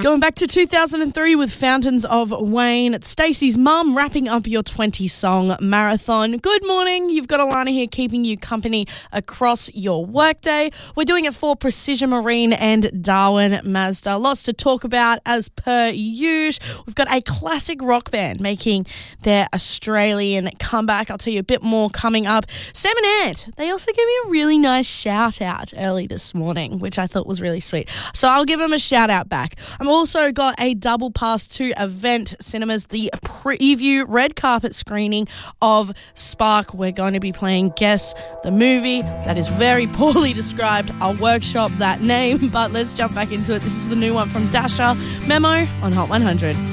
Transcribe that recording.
Going back to 2003 with Fountains of Wayne. It's Stacey's mum wrapping up your 20-song marathon. Good morning. You've got Alana here keeping you company across your workday. We're doing it for Precision Marine and Darwin Mazda. Lots to talk about as per usual. We've got a classic rock band making their Australian comeback. I'll tell you a bit more coming up. Sam and Ant, they also gave me a really nice shout out early this morning, which I thought was really sweet. So I'll give them a shout out back. I've also got a double pass to Event Cinemas, the preview red carpet screening of Spark. We're going to be playing Guess the Movie. That is very poorly described. I'll workshop that name, but let's jump back into it. This is the new one from Dasher, Memo on Hot 100.